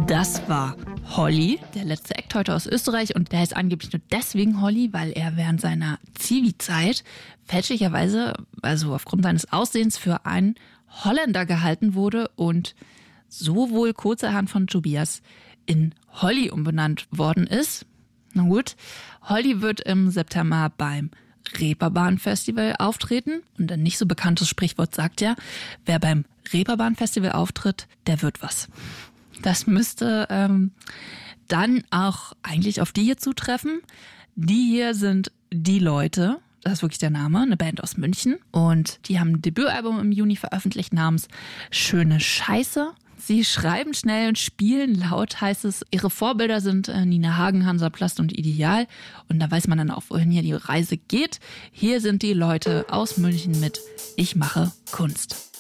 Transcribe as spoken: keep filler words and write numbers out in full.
Das war Holly, der letzte Act heute aus Österreich. Und der heißt angeblich nur deswegen Holly, weil er während seiner Zivi-Zeit fälschlicherweise, also aufgrund seines Aussehens, für einen Holländer gehalten wurde und so wohl kurzerhand von Tobias in Holly umbenannt worden ist. Na gut, Holly wird im September beim Reeperbahn-Festival auftreten. Und ein nicht so bekanntes Sprichwort sagt ja, wer beim Reeperbahn-Festival auftritt, der wird was. Das müsste ähm, dann auch eigentlich auf die hier zutreffen. Die hier sind Die Leute, das ist wirklich der Name, eine Band aus München. Und die haben ein Debütalbum im Juni veröffentlicht namens Schöne Scheiße. Sie schreiben schnell und spielen laut, heißt es. Ihre Vorbilder sind äh, Nina Hagen, Hansaplast und Ideal. Und da weiß man dann auch, wohin hier die Reise geht. Hier sind Die Leute aus München mit Ich mache Kunst.